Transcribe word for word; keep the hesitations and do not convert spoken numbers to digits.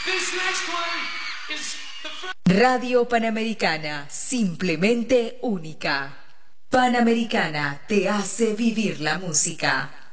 Radio Panamericana, simplemente única. Panamericana te hace vivir la música.